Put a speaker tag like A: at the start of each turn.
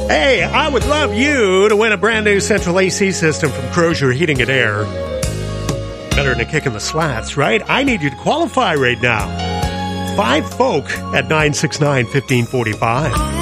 A: Hey, I would love you to win a brand new central AC system from Crozier Heating and Air. Better than a kick in the slats, right? I need you to qualify right now. 5 folk at 969-1545.